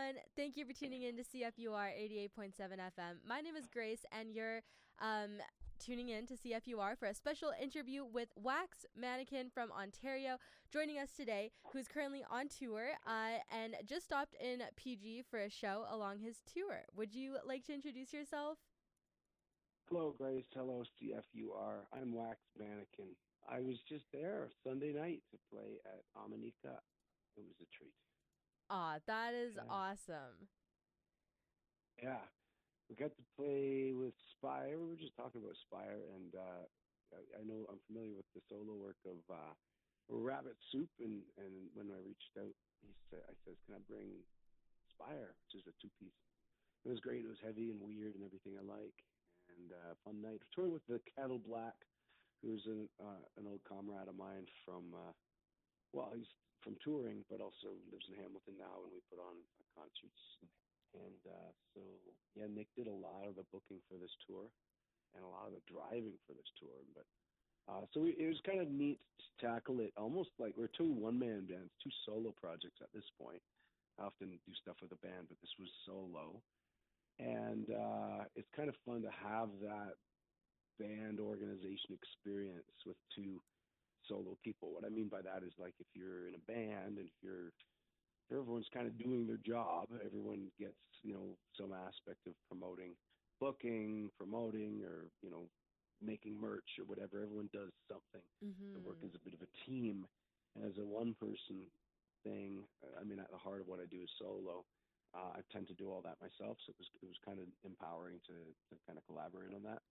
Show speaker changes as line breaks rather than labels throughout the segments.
everyone. Thank you for tuning in to CFUR 88.7 FM. My name is Grace, and you're tuning in to CFUR for a special interview with Wax Mannequin from Ontario, joining us today, who's currently on tour and just stopped in PG for a show along his tour. Would you like to introduce yourself?
Hello, Grace. Hello, CFUR. I'm Wax Mannequin. I was just there Sunday night to play at Amanika. It was a treat.
Aw, that is awesome.
Yeah. We got to play with Spire. We were just talking about Spire, and I know I'm familiar with the solo work of Rabbit Soup, and when I reached out, I says, can I bring Spire, which is a two-piece. It was great. It was heavy and weird and everything I like, and fun night. Touring with the Cattle Black, who's an old comrade of mine from, he's from touring, but also lives in Hamilton now, and we put on concerts. And Nick did a lot of the booking for this tour and a lot of the driving for this tour. But it was kind of neat to tackle it almost like we're two one-man bands, two solo projects at this point. I often do stuff with a band, but this was solo. And it's kind of fun to have that band organization experience with two solo people. What I mean by that is, like, if you're in a band and if everyone's kind of doing their job, everyone gets, some aspect of booking, promoting, or, making merch or whatever. Everyone does something.
Mm-hmm.
The work is a bit of a team. And as a one-person thing, at the heart of what I do is solo. I tend to do all that myself, so it was kind of empowering to kind of collaborate on that.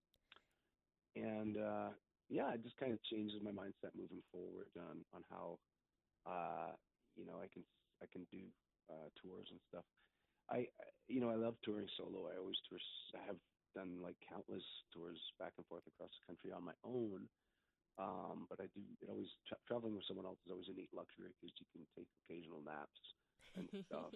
And it just kind of changes my mindset moving forward on how I can do tours and stuff. I love touring solo. I have done like countless tours back and forth across the country on my own. But I do it always traveling with someone else is always a neat luxury because you can take occasional naps and stuff.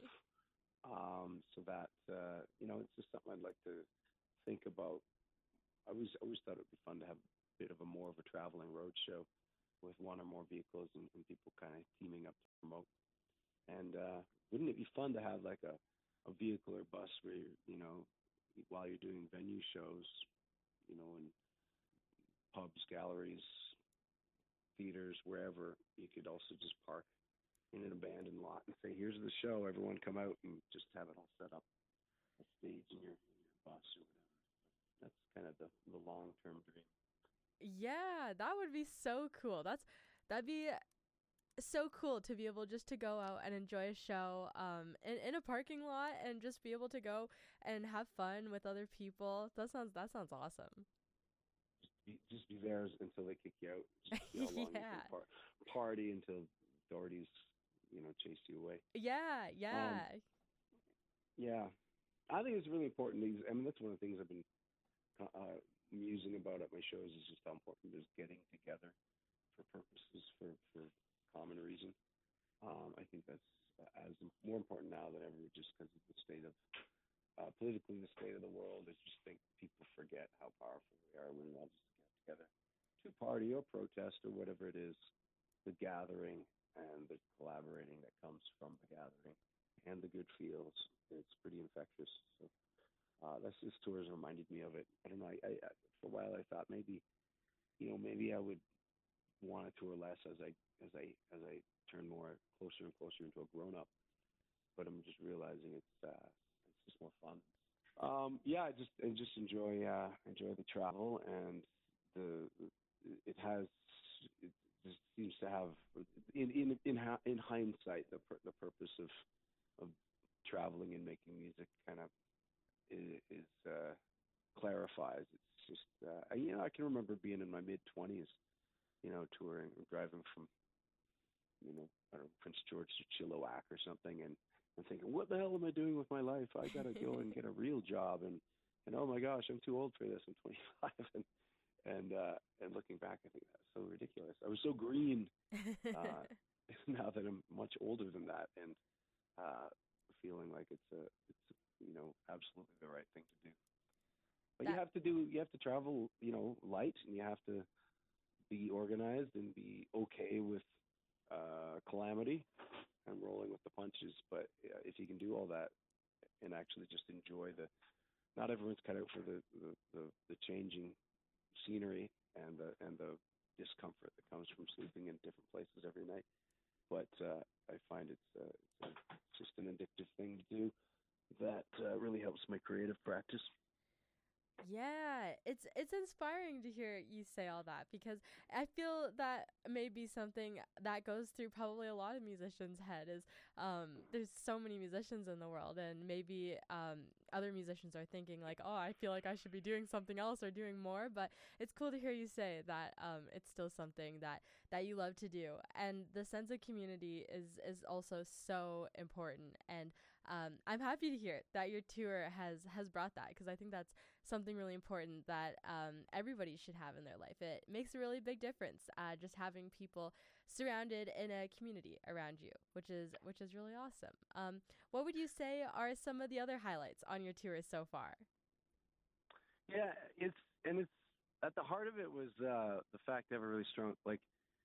So that it's just something I'd like to think about. I always thought it'd be fun to have a bit of more of a traveling road show with one or more vehicles and people kind of teaming up to promote. And wouldn't it be fun to have like a vehicle or bus where while you're doing venue shows, in pubs, galleries, theaters, wherever, you could also just park in an abandoned lot and say, here's the show, everyone come out, and just have it all set up, a stage in your bus or whatever. That's kind of the long-term dream.
Yeah, that would be so cool. That'd be so cool to be able just to go out and enjoy a show in a parking lot and just be able to go and have fun with other people. That sounds awesome.
Just be there until they kick you out. Just see how long you can party until authorities, chase you away.
Yeah.
Yeah. I think it's really important. That's one of the things I've been musing about at my shows is just how important it is getting together for purposes, for common reason. I think that's as more important now than ever, just because of the state of politically the state of the world. I just think people forget how powerful we are when we all just get together to party or protest or whatever it is. The gathering and the collaborating that comes from the gathering and the good feels, it's pretty infectious. So this tour has reminded me of it. I don't know. I for a while I thought maybe I would want to tour less as I turn more closer and closer into a grown up. But I'm just realizing it's just more fun. I just enjoy the travel, and it just seems to have in hindsight the purpose of traveling and making music kind of is clarifies. It's just I can remember being in my mid-20s, touring or driving from I don't know, Prince George to Chilliwack or something, and I'm thinking, what the hell am I doing with my life? I gotta go and get a real job, and oh my gosh, I'm too old for this. I'm 25, and looking back, I think that's so ridiculous. I was so green. Now that I'm much older than that, and feeling like it's absolutely the right thing to do. But you have to travel, light, and you have to be organized and be okay with calamity and rolling with the punches. But if you can do all that and actually just enjoy the. Not everyone's cut out for the changing scenery and the discomfort that comes from sleeping in different places every night. But I find it's just an addictive thing to do that really helps my creative practice.
Yeah, it's inspiring to hear you say all that because I feel that may be something that goes through probably a lot of musicians' head is there's so many musicians in the world and maybe other musicians are thinking like, oh, I feel like I should be doing something else or doing more, but it's cool to hear you say that it's still something that you love to do, and the sense of community is also so important, and I'm happy to hear that your tour has brought that because I think that's something really important that everybody should have in their life. It makes a really big difference, just having people surrounded in a community around you, which is really awesome. What would you say are some of the other highlights on your tour so far?
Yeah, it's at the heart of it was the fact to have a really strong like.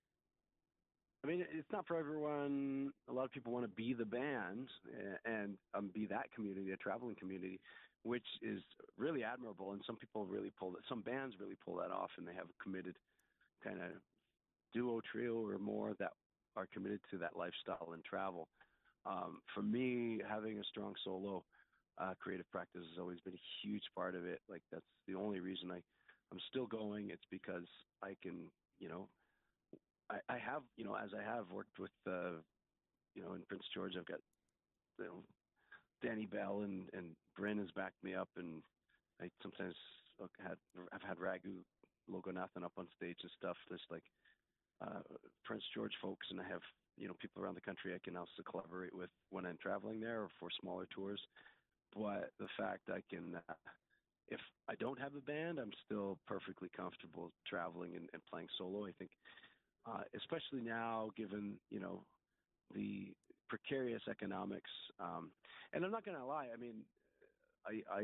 I mean, it's not for everyone. A lot of people want to be the band and be that community, a traveling community, which is really admirable. And some people really pull that. Some bands really pull that off, and they have a committed kind of duo, trio, or more that are committed to that lifestyle and travel. For me, having a strong solo creative practice has always been a huge part of it. Like that's the only reason I'm still going. It's because I can, you know, I have, you know, as I have worked with, you know, in Prince George, I've got, you know, Danny Bell and Bryn has backed me up, and I sometimes I've had Raghu Loganathan up on stage and stuff. There's like Prince George folks, and I have, you know, people around the country I can also collaborate with when I'm traveling there or for smaller tours. But the fact I can, if I don't have a band, I'm still perfectly comfortable traveling and playing solo. I think, especially now, given, you know, the precarious economics, and I'm not going to lie. I mean, I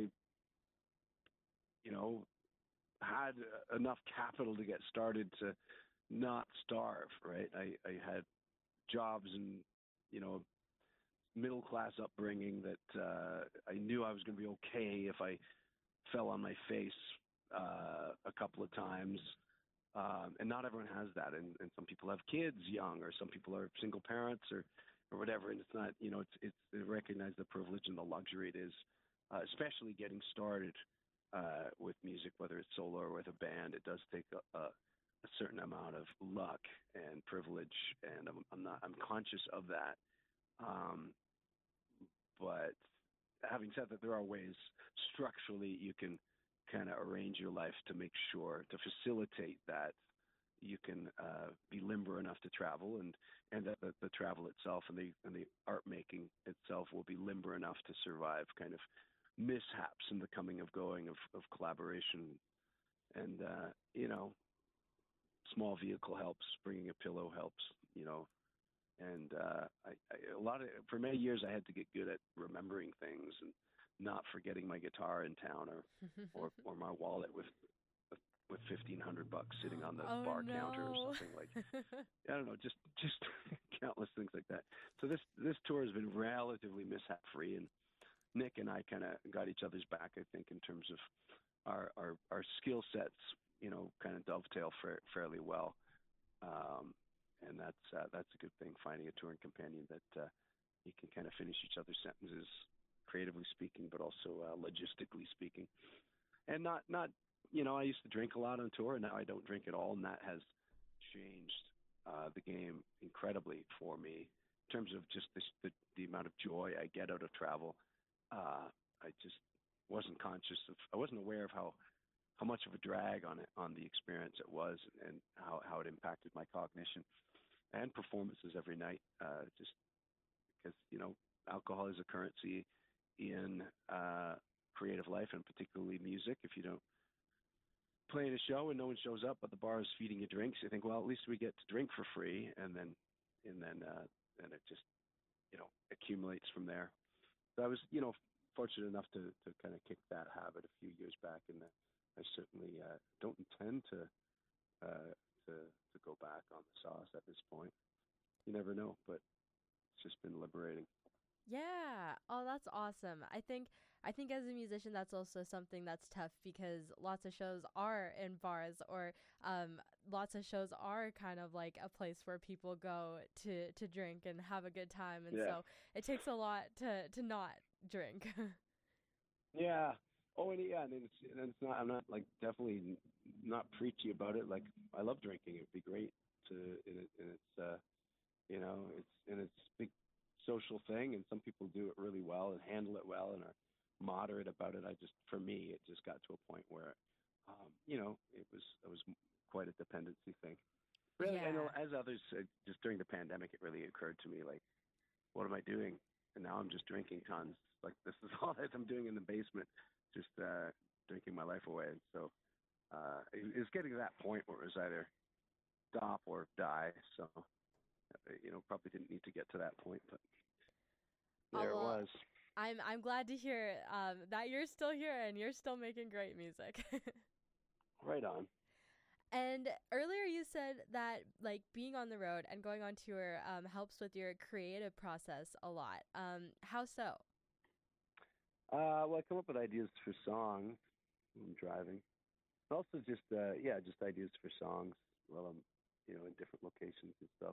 you know, had enough capital to get started to not starve. Right, I had jobs and, you know, middle class upbringing that I knew I was going to be okay if I fell on my face a couple of times. And not everyone has that, and some people have kids young, or some people are single parents, or whatever. And it's not, you know, it's they recognize the privilege and the luxury it is, especially getting started with music, whether it's solo or with a band. It does take a certain amount of luck and privilege, and I'm conscious of that. Um, but having said that, there are ways structurally you can kind of arrange your life to make sure to facilitate that you can be limber enough to travel, and that the travel itself and the art making itself will be limber enough to survive kind of mishaps in the coming of going of collaboration. And you know, small vehicle helps, bringing a pillow helps, you know. And a lot of for many years I had to get good at remembering things and not forgetting my guitar in town, or my wallet with $1,500 sitting on the
Oh
bar counter or
no.
something. Like, I don't know, just countless things like that. So this tour has been relatively mishap free, and Nick and I kind of got each other's back, I think, in terms of our skill sets, you know, kind of dovetail fairly well. And that's a good thing, finding a touring companion that you can kind of finish each other's sentences, creatively speaking, but also logistically speaking. And not you know, I used to drink a lot on tour, and now I don't drink at all, and that has changed the game incredibly for me in terms of just the amount of joy I get out of travel. I just wasn't conscious of, I wasn't aware of how much of a drag on the experience it was, and how it impacted my cognition and performances every night. Just because, you know, alcohol is a currency in creative life, and particularly music. If you don't play in a show and no one shows up, but the bar is feeding you drinks, you think, well, at least we get to drink for free, and then it just, you know, accumulates from there. So I was, you know, fortunate enough to kind of kick that habit a few years back, and I certainly don't intend to go back on the sauce at this point. You never know, but it's just been liberating.
Yeah. Oh, that's awesome. I think as a musician that's also something that's tough because lots of shows are in bars or um lots of shows are kind of like a place where people go to drink and have a good time, and
Yeah.
so it takes a lot to not drink.
Yeah. Oh, and yeah, and it's not. I'm not like definitely not preachy about it. Like I love drinking. It'd be great to, and it's it's a big social thing, and some people do it really well and handle it well and are moderate about it. For me, it just got to a point where, it was quite a dependency thing. Really, I know
Yeah.
as others, just during the pandemic, it really occurred to me like, what am I doing? And now I'm just drinking tons. Like this is all that I'm doing in the basement, just drinking my life away. And so it's getting to that point where it was either stop or die. So probably didn't need to get to that point, but there it
Well,
was.
I'm glad to hear that you're still here and you're still making great music.
Right on.
And earlier you said that like being on the road and going on tour helps with your creative process a lot. How so?
Well, I come up with ideas for songs when I'm driving. Also, just ideas for songs while I'm, in different locations and stuff.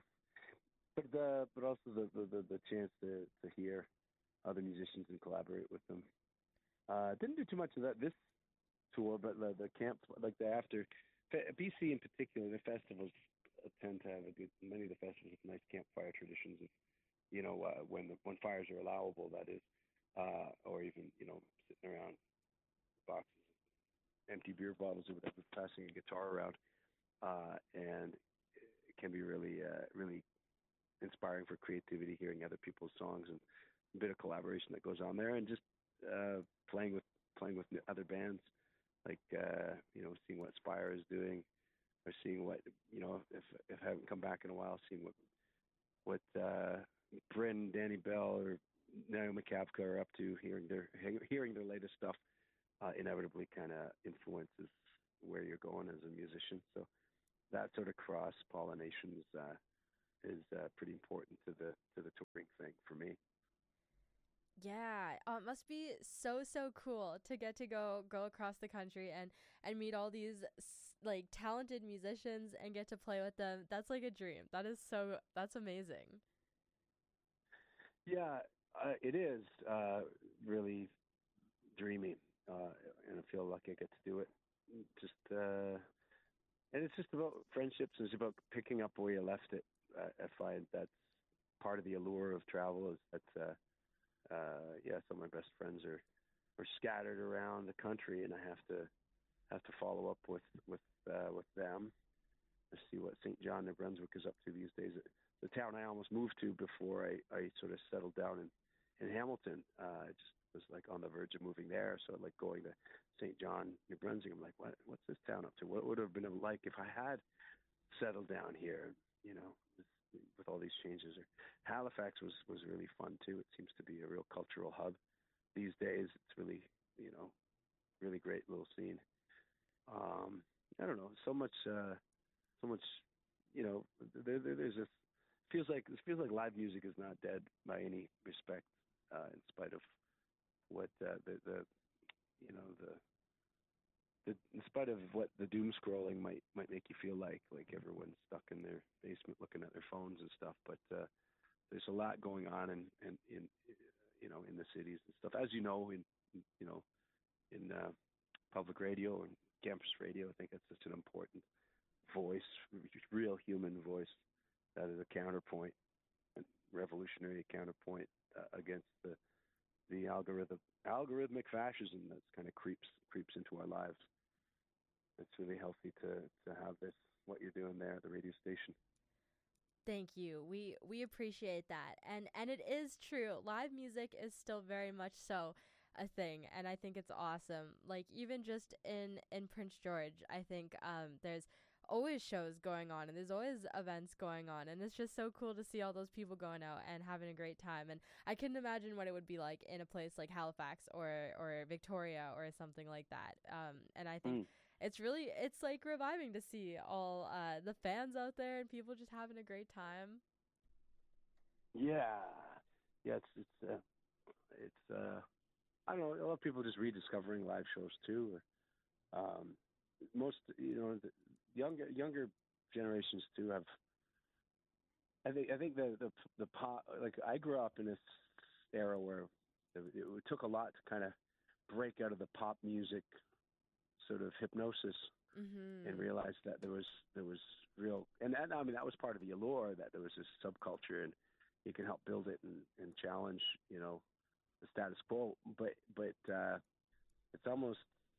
But also the chance to hear other musicians and collaborate with them. Didn't do too much of that this tour, but the camp, like the after BC in particular, the festivals tend to have many of the festivals have nice campfire traditions of, when fires are allowable, that is, or even sitting around boxes, empty beer bottles or whatever, passing a guitar around, and it can be really inspiring for creativity, hearing other people's songs and a bit of collaboration that goes on there, and just uh, playing with other bands, like seeing what Spire is doing, or seeing what if I haven't come back in a while, seeing what Bryn, Danny Bell, or Naomi Kapka are up to, hearing their latest stuff, inevitably kind of influences where you're going as a musician. So that sort of cross pollination is pretty important to the touring thing for me.
Yeah, it must be so cool to get to go across the country and meet all these like talented musicians and get to play with them. That's like a dream. That's amazing.
Yeah, it is really dreamy, and I feel like I get to do it. Just and it's just about friendships. It's about picking up where you left it. I find that's part of the allure of travel is that some of my best friends are scattered around the country, and I have to follow up with them to see what St. John, New Brunswick is up to these days. The town I almost moved to before I sort of settled down in Hamilton. I just was like on the verge of moving there, so like going to St. John, New Brunswick. I'm like, what's this town up to? What would it have been like if I had settled down here? You know, with all these changes. Or Halifax was really fun too. It seems to be a real cultural hub these days. It's really really great little scene. I don't know, so much. There's this feels like live music is not dead by any respect, in spite of what the you know the in spite of what the doom scrolling might make you feel like everyone's stuck in their basement looking at their phones and stuff. But there's a lot going on in the cities and stuff, as you know in public radio and campus radio. I think that's such an important voice, real human voice, that is a counterpoint, a revolutionary counterpoint against the algorithmic fascism that's kind of creeps into our lives. It's really healthy to have this, what you're doing there at the radio station.
Thank you. We appreciate that. And it is true. Live music is still very much so a thing, and I think it's awesome. Like even just in Prince George, I think there's always shows going on and there's always events going on, and it's just so cool to see all those people going out and having a great time. And I couldn't imagine what it would be like in a place like Halifax or Victoria or something like that. And I think
Mm.
it's like reviving to see all the fans out there and people just having a great time.
Yeah, yeah, it's I don't know. A lot of people just rediscovering live shows too. Most the younger generations too have. I think the pop, like I grew up in this era where it took a lot to kind of break out of the pop music sort of hypnosis and
Mhm.
realize that there was real, and I mean that was part of the allure, that there was this subculture and you can help build it and challenge the status quo. But it's almost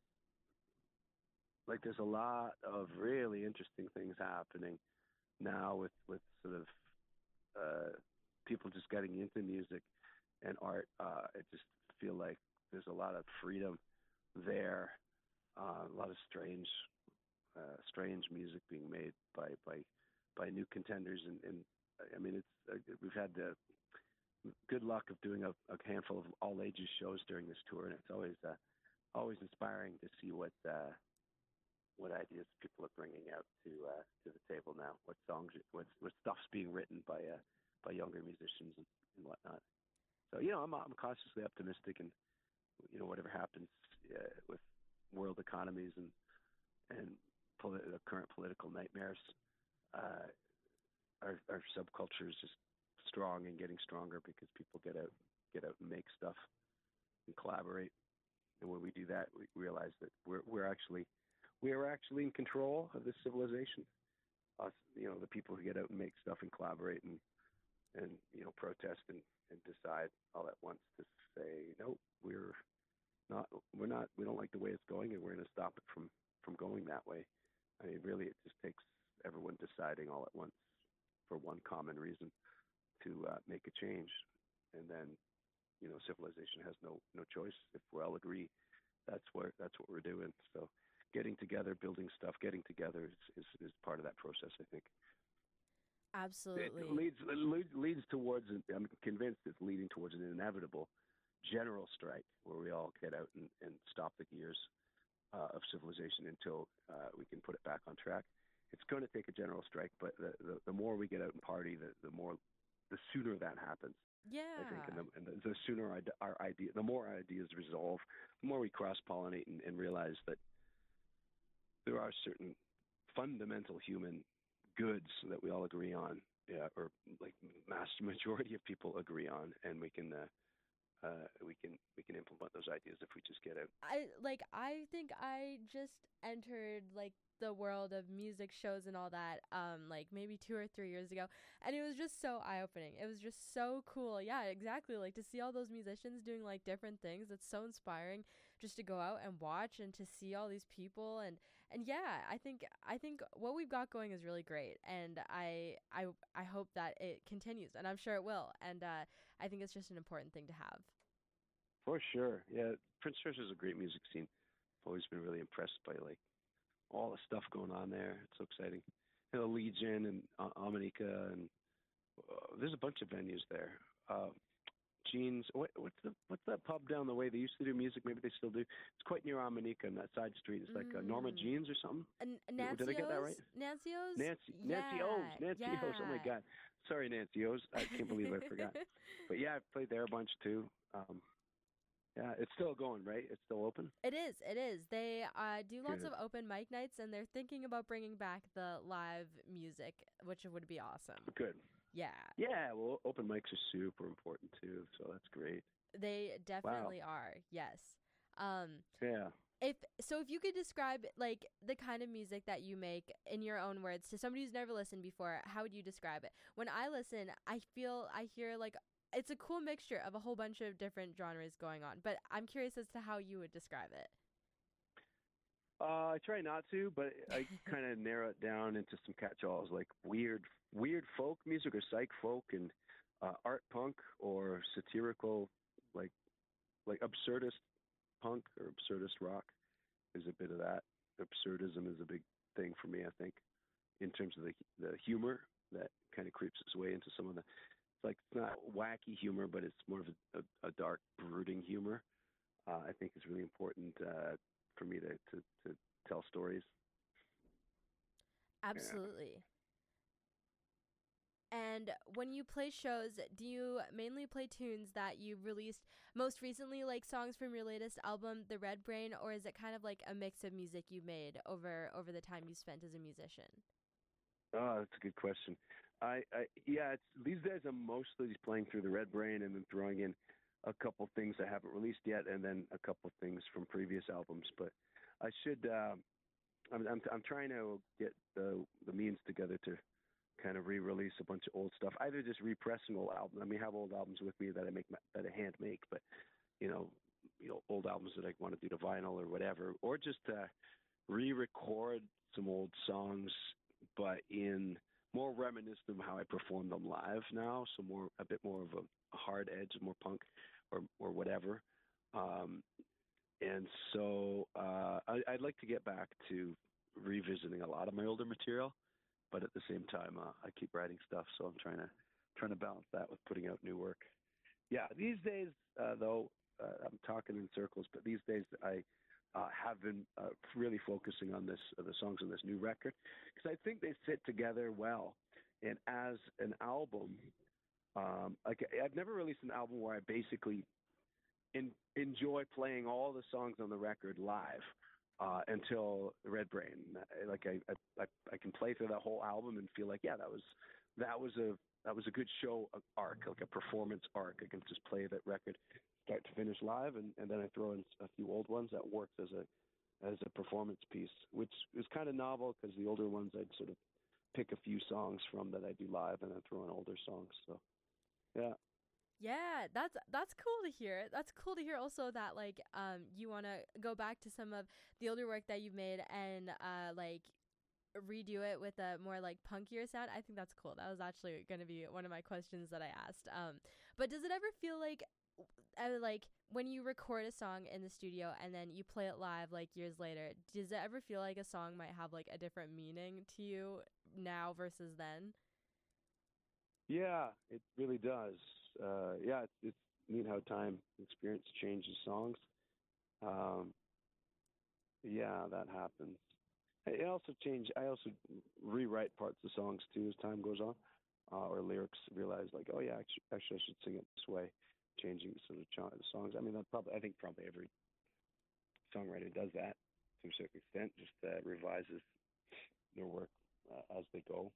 like there's a lot of really interesting things happening now with sort of uh, people just getting into music and art. I just feel like there's a lot of freedom there, a lot of strange music being made by new contenders, and I mean we've had the good luck of doing a handful of all ages shows during this tour, and it's always inspiring to see what ideas people are bringing out to the table now. What songs, what stuff's being written by younger musicians and whatnot. So I'm cautiously optimistic, and whatever happens with world economies and the current political nightmares, uh, our subculture is just strong and getting stronger because people get out and make stuff and collaborate. And when we do that, we realize that we're actually in control of this civilization. Us, the people who get out and make stuff and collaborate and protest and decide all at once to say no, not we don't like the way it's going, and we're going to stop it from going that way. I mean, really, it just takes everyone deciding all at once for one common reason to make a change, and then civilization has no choice. If we all agree, that's what we're doing. So getting together, building stuff, getting together is part of that process. I think it
Absolutely.
leads towards. I'm convinced it's leading towards an inevitable general strike where we all get out and stop the gears of civilization until we can put it back on track. It's going to take a general strike, but the more we get out and party, the sooner that happens. I think,
Yeah.
and the sooner the more our ideas resolve, the more we cross pollinate and realize that there are certain fundamental human goods that we all agree on, yeah, or like mass majority of people agree on, and we can implement those ideas if we just get out.
I think I just entered like the world of music shows and all that like maybe 2 or 3 years ago, and it was just so eye-opening. It was just so cool. Yeah, exactly. Like to see all those musicians doing like different things. It's so inspiring just to go out and watch and to see all these people and yeah, I think what we've got going is really great, and I hope that it continues, and I'm sure it will. And I think it's just an important thing to have.
For sure, yeah. Prince George is a great music scene. I've always been really impressed by like all the stuff going on there. It's so exciting. Legion and Amanika, and there's a bunch of venues there. Jeans. What's that pub down the way? They used to do music. Maybe they still do. It's quite near Amanika on that side street. It's like Norma
Mm.
Jeans or something. Did I get that right?
Nancio's? Nancio's?
Nancy O's.
Yeah,
Nancy O's. Oh my
yeah.
God. Sorry, Nancy O's. I can't believe I forgot. But yeah, I've played there a bunch too. Yeah, it's still going, right? It's still open.
It is. It is. They do lots
Good.
of open mic nights, and they're thinking about bringing back the live music, which would be awesome.
Good.
Yeah,
Yeah. Well, open mics are super important too. So that's great.
they
Wow.
definitely are. Yes. Um,
Yeah.
if you could describe like the kind of music that you make in your own words to somebody who's never listened before, how would you describe it? When I listen, I hear like it's a cool mixture of a whole bunch of different genres going on, but I'm curious as to how you would describe
I try not to, but I kind of narrow it down into some catch-alls like weird folk music or psych folk and art punk or satirical, like absurdist punk or absurdist rock is a bit of that. Absurdism is a big thing for me, I think, in terms of the humor that kind of creeps its way into some of the. It's like it's not wacky humor, but it's more of a dark, brooding humor. I think is really important for me to tell stories. Yeah.
absolutely. And when you play shows, do you mainly play tunes that you released most recently, like songs from your latest album, The Red Brain, or is it kind of like a mix of music you made over the time you spent as a musician?
Oh, that's a good question. Yeah, it's these days I'm mostly just playing through the Red Brain and then throwing in a couple things I haven't released yet, and then a couple things from previous albums. But I should. I'm trying to get the means together to kind of re-release a bunch of old stuff. Either just repressing old albums. I mean, I have old albums with me that that I hand make, but you know, old albums that I want to do to vinyl or whatever, or just re-record some old songs, but in more reminiscent of how I perform them live now. So a bit more of a hard edge, more punk, or whatever. And so I'd like to get back to revisiting a lot of my older material, but at the same time, I keep writing stuff, so I'm trying to balance that with putting out new work. Yeah, these days, though, I'm talking in circles, but these days I have been really focusing on the songs on this new record, because I think they fit together well. And as an album, like I've never released an album where I basically enjoy playing all the songs on the record live until Red Brain. Like I can play through that whole album and feel like, yeah, that was a good show arc, like a performance arc. I can just play that record start to finish live, and then I throw in a few old ones that works as a performance piece, which is kind of novel because the older ones I'd sort of pick a few songs from that I do live and then throw in older songs. So yeah.
Yeah, that's cool to hear. That's cool to hear also that like you want to go back to some of the older work that you've made and like redo it with a more like punkier sound. I think that's cool. That was actually going to be one of my questions that I asked. But does it ever feel like when you record a song in the studio and then you play it live like years later, does it ever feel like a song might have like a different meaning to you now versus then?
Yeah, it really does. Yeah, it's neat how time experience changes songs. Um, yeah, that happens. I also rewrite parts of songs too as time goes on, or lyrics. Realize like, oh yeah, actually I should sing it this way, changing sort of songs. I mean, I think probably every songwriter does that to a certain extent, just revises their work as they go.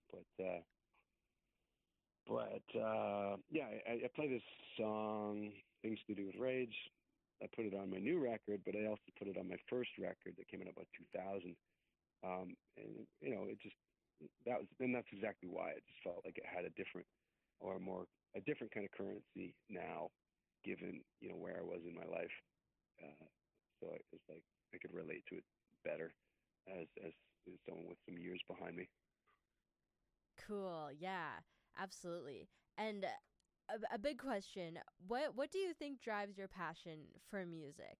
Yeah, I play this song, Things to Do with Rage. I put it on my new record, but I also put it on my first record that came out about 2000. And that's exactly why it just felt like it had a different kind of currency now, given where I was in my life. So it was like I could relate to it better as someone with some years behind me.
Cool. Yeah, absolutely. And a big question, what do you think drives your passion for music?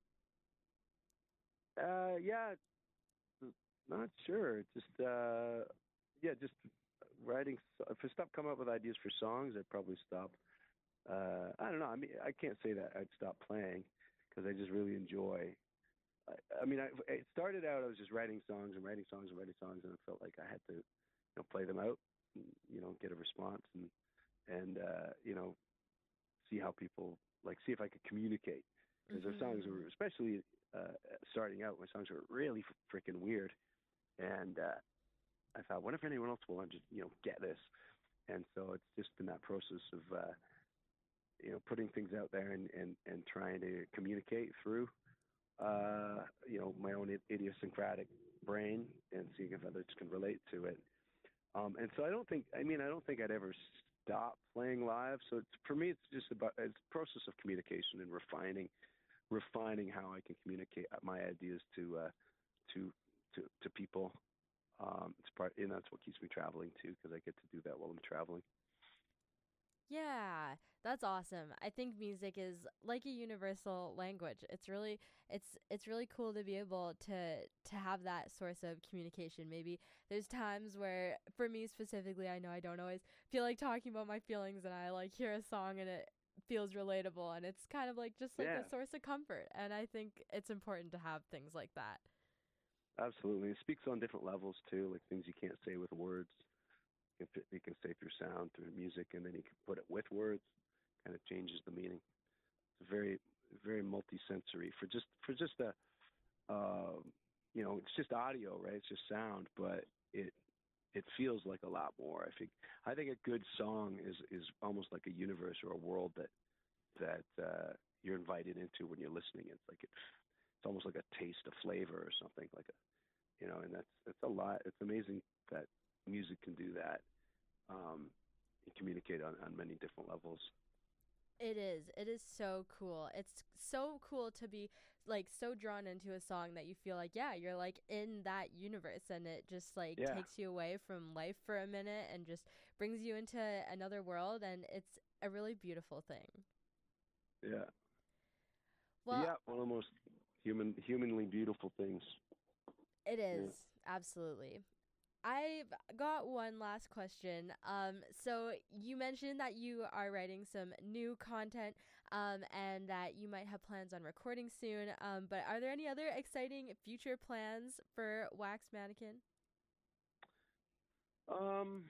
Yeah, not sure. Just writing. If I stop coming up with ideas for songs, I'd probably stop. I don't know. I mean, I can't say that I'd stop playing because I just really enjoy. It started out I was just writing songs and writing songs and writing songs, and I felt like I had to, play them out, get a response and see how people see if I could communicate because the songs were especially starting out. My songs were really freaking weird. And I thought, what if anyone else will just, get this? And so it's just been that process of, putting things out there and trying to communicate through, my own idiosyncratic brain and seeing if others can relate to it. And so I don't think I'd ever stop playing live. So for me, it's just it's a process of communication and refining how I can communicate my ideas to people. And that's what keeps me traveling too, because I get to do that while I'm traveling.
Yeah, that's awesome. I think music is like a universal language. It's really cool to be able to have that source of communication. Maybe there's times where for me specifically, I know I don't always feel like talking about my feelings and I like hear a song and it feels relatable and it's kind of like just like
Yeah,
a source of comfort. And I think it's important to have things like that.
absolutely. It speaks on different levels too, like things you can't say with words. he can say through sound, through music, and then he can put it with words. Kind of changes the meaning. It's very very multi-sensory for just a it's just audio, right? It's just sound, but it feels like a lot more. I think a good song is almost like a universe or a world that you're invited into when you're listening. It's almost like a taste of flavor or something like and that's a lot. It's amazing that music can do that. And communicate on many different levels.
It is. It is so cool. It's so cool to be like so drawn into a song that you feel like, yeah, you're like in that universe, and it just like
Yeah,
takes you away from life for a minute and just brings you into another world, and it's a really beautiful thing.
yeah,
Well,
yeah. One of the most humanly beautiful things.
it is
Yeah.
absolutely. I've got one last question. So you mentioned that you are writing some new content, and that you might have plans on recording soon. But are there any other exciting future plans for Wax Mannequin?
Um.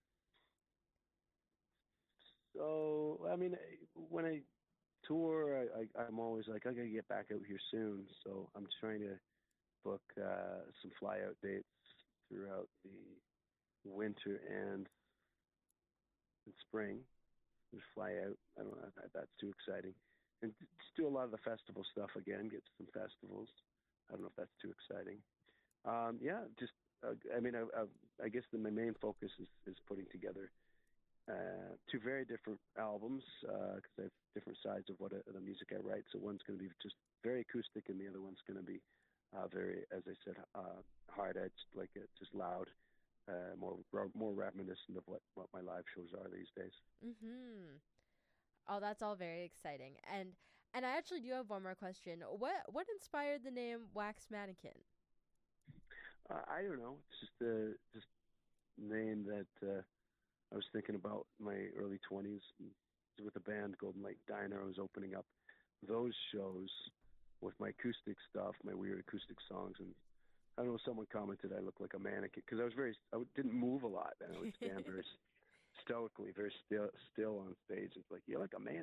So I mean, when I tour, I'm always like I gotta get back out here soon. So I'm trying to book some fly out dates throughout the winter and spring. Just fly out. I don't know if that's too exciting. And just do a lot of the festival stuff again. Get to some festivals. I don't know if that's too exciting. Yeah, just I mean, I guess my main focus is putting together two very different albums because I have different sides of the music I write. So one's going to be just very acoustic, and the other one's going to be very, as I said, hard edged, like just loud, more reminiscent of what my live shows are these days.
Mm-hmm. Oh, that's all very exciting. And I actually do have one more question. What inspired the name Wax Mannequin?
I don't know. It's just name that I was thinking about in my early 20s with the band Golden Lake Diner. I was opening up those shows with my acoustic stuff, my weird acoustic songs, and I don't know. Someone commented I looked like a mannequin because didn't move a lot, and I would stand very stoically, very still on stage. It's like you're like a man.